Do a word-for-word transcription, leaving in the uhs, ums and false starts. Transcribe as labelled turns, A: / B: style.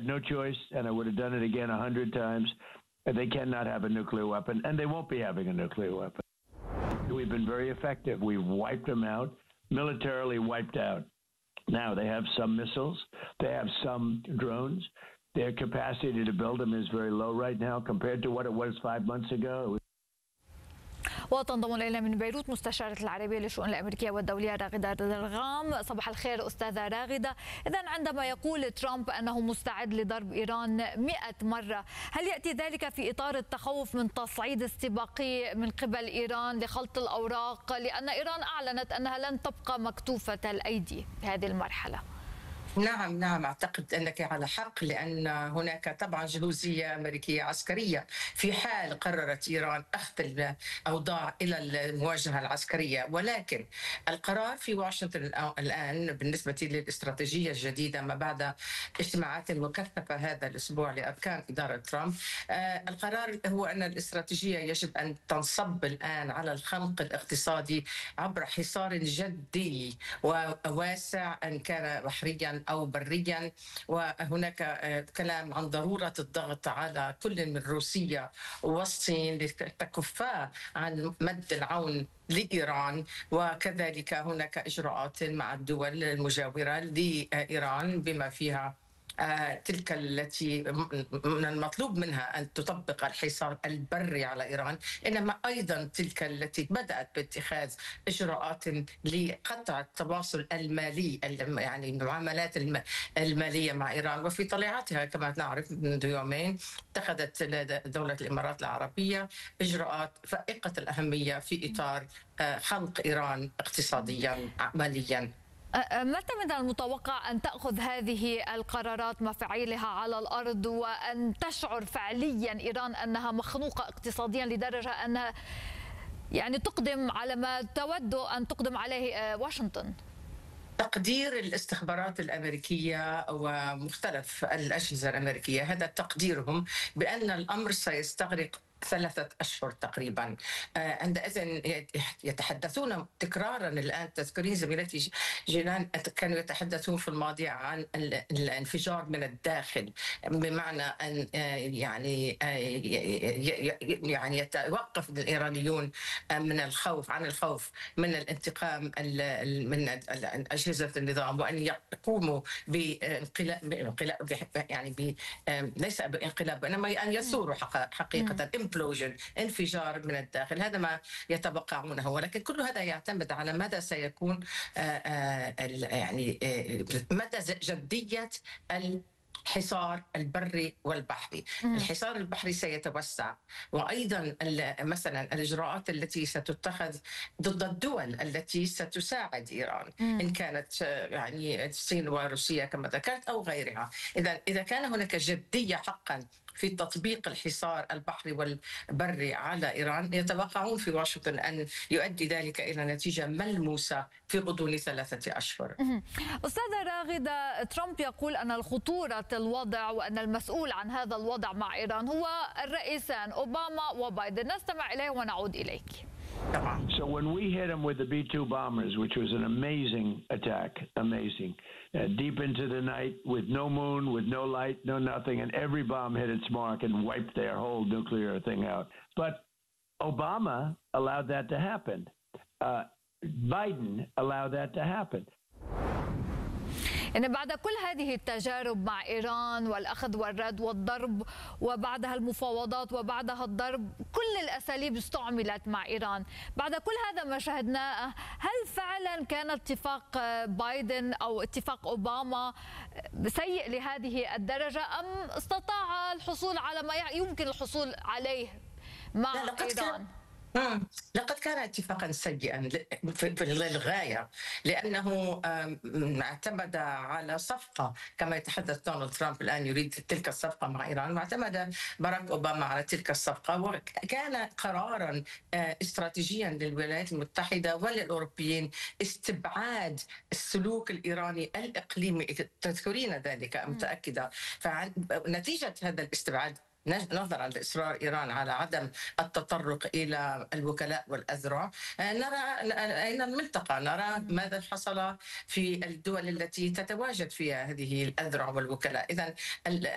A: no choice, and I would have done it again a hundred times. They cannot have a nuclear weapon, and they won't be having a nuclear weapon. We've been very effective. We've wiped them out, militarily wiped out. Now they have some missiles. They have some drones. Their capacity to build them is very low right now compared to what it was five months ago.
B: وتنضم إلينا من بيروت مستشارة العربية للشؤون الأمريكية والدولية راغدة درغام. صباح الخير أستاذة راغدة. إذن عندما يقول ترامب أنه مستعد لضرب إيران مئة مرة، هل يأتي ذلك في إطار التخوف من تصعيد استباقي من قبل إيران لخلط الأوراق، لأن إيران أعلنت أنها لن تبقى مكتوفة الأيدي في هذه المرحلة؟
C: نعم نعم أعتقد أنك على حق، لأن هناك طبعا جهوزية أمريكية عسكرية في حال قررت إيران أخذ الأوضاع إلى المواجهة العسكرية. ولكن القرار في واشنطن الآن بالنسبة للاستراتيجية الجديدة ما بعد اجتماعات مكثفة هذا الأسبوع لأركان إدارة ترامب، القرار هو أن الاستراتيجية يجب أن تنصب الآن على الخنق الاقتصادي عبر حصار جدي وواسع إن كان بحريا أو بريا. وهناك كلام عن ضرورة الضغط على كل من روسيا والصين لتكفا عن مد العون لإيران، وكذلك هناك إجراءات مع الدول المجاورة لإيران بما فيها تلك التي من المطلوب منها أن تطبق الحصار البري على إيران، إنما أيضا تلك التي بدأت باتخاذ إجراءات لقطع التواصل المالي، يعني المعاملات المالية مع إيران. وفي طليعتها كما نعرف منذ يومين اتخذت دولة الإمارات العربية إجراءات فائقة الأهمية في إطار خنق إيران اقتصاديا ماليا.
B: متى من المتوقع أن تأخذ هذه القرارات مفاعيلها على الأرض، وأن تشعر فعليا إيران أنها مخنوقة اقتصاديا لدرجة أنها يعني تقدم على ما تود أن تقدم عليه واشنطن؟
C: تقدير الاستخبارات الأمريكية ومختلف الأجهزة الأمريكية هذا تقديرهم بأن الأمر سيستغرق ثلاثة أشهر تقريبا. عندئذ يتحدثون تكرارا الآن، تذكرين زميلتي جيلان كانوا يتحدثون في الماضي عن الانفجار من الداخل، بمعنى أن يعني يعني يتوقف الإيرانيون من الخوف عن الخوف من الانتقام من أجهزة النظام، وأن يقوموا بانقلاب يعني ب ليس بانقلاب إنما أن يثوروا حقيقة انفجار من الداخل. هذا ما يتوقعونه، ولكن كل هذا يعتمد على مدى سيكون يعني مدى جدية الحصار البري والبحري. الحصار البحري سيتوسع، وأيضا مثلا الإجراءات التي ستتخذ ضد الدول التي ستساعد إيران إن كانت يعني الصين وروسيا كما ذكرت أو غيرها. إذا إذا كان هناك جدية حقا في تطبيق الحصار البحري والبري على إيران، يتوقعون في واشنطن أن يؤدي ذلك إلى نتيجة ملموسة في غضون ثلاثة أشهر.
B: أستاذة راغدة، ترامب يقول أن الخطورة الوضع وأن المسؤول عن هذا الوضع مع إيران هو الرئيسان أوباما وبايدن. نستمع إليه ونعود إليك.
A: So when we hit them with the B two bombers, which was an amazing attack, amazing, uh, deep into the night with no moon, with no light, no nothing, and every bomb hit its mark and wiped their whole nuclear thing out. But Obama allowed that to happen. Uh, Biden allowed that to happen.
B: يعني بعد كل هذه التجارب مع إيران والأخذ والرد والضرب وبعدها المفاوضات وبعدها الضرب، كل الأساليب استعملت مع إيران. بعد كل هذا ما شاهدناه، هل فعلا كان اتفاق بايدن أو اتفاق أوباما سيء لهذه الدرجة، أم استطاع الحصول على ما يمكن الحصول عليه مع إيران؟
C: لقد كان اتفاقا سيئا للغاية، لأنه اعتمد على صفقة كما يتحدث دونالد ترامب الآن يريد تلك الصفقة مع إيران، واعتمد باراك أوباما على تلك الصفقة، وكان قرارا استراتيجيا للولايات المتحدة وللأوروبيين استبعاد السلوك الإيراني الإقليمي. تذكرين ذلك متأكدة؟ فنتيجة هذا الاستبعاد نظرا لإصرار إيران على عدم التطرق إلى الوكلاء والأذرع، نرى أين المنطقة، نرى ماذا حصل في الدول التي تتواجد فيها هذه الأذرع والوكلاء. إذن